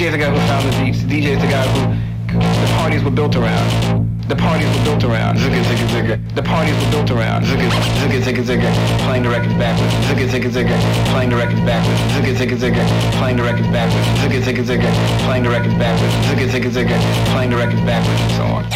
DJ's the guy who found the beats. The DJ's the guy who the parties were built around. The parties were built around zigga zigga zigga. The parties were built around zigga zigga zigga zigga. Playing the records backwards. Zigga zigga zigga. Playing the records backwards. Zigga zigga zigga. Playing the records backwards. Zigga zigga zigga. Playing the records backwards. Zigga zigga zigga. Playing the records backwards, and so on.